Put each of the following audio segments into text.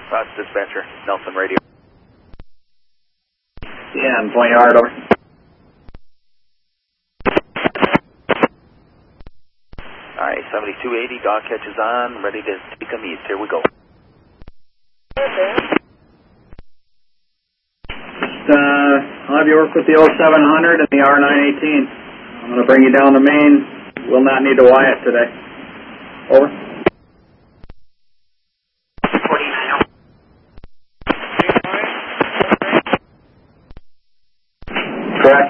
Roger, dispatcher. Nelson radio. Yeah, and Point Yard, over. All right, 7280, dog catch is on, ready to take them east. Here we go. I'll have you work with the 0700 and the R918. I'm going to bring you down the main. Will not need to Wyatt today. Over. 49. Correct.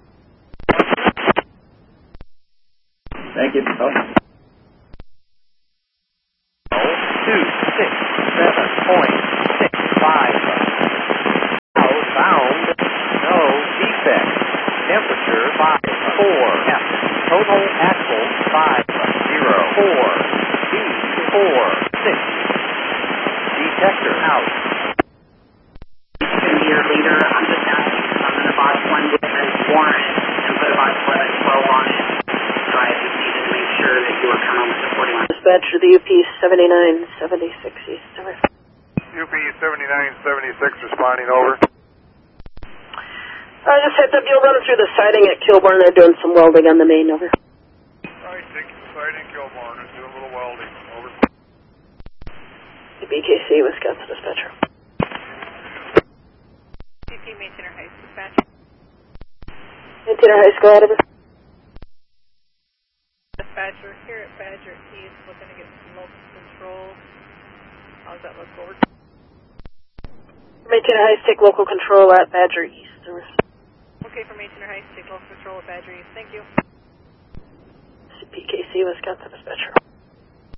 Thank you. Oh. 267.65. Outbound, no defect. Temperature 54. F. Total axle 50. 4. D46. Detector out. Your leader, I'm just asking because I'm going to box one with a warrant and put a box 1112 on it. So I just needed to make sure that you were coming with the 41. Dispatch to the UP 7976 East. Over. UP 7976 responding, over. Just heads up, you'll run through the siding at Kilbourne. They're doing some welding on the main. Over. Alright, take the siding, Kilbourne. Let's do a little welding. Over. BKC, Wisconsin dispatcher. UP Maintainer Heights dispatch. Maintainer Heights, go ahead. Over. Dispatcher here at Badger East, looking to get some local control. How's that look forward? Maintainer Heights, take local control at Badger East. Over. Okay, for Maintainer Heights, take local control at Badger East. Thank you. BKC, Wisconsin dispatcher.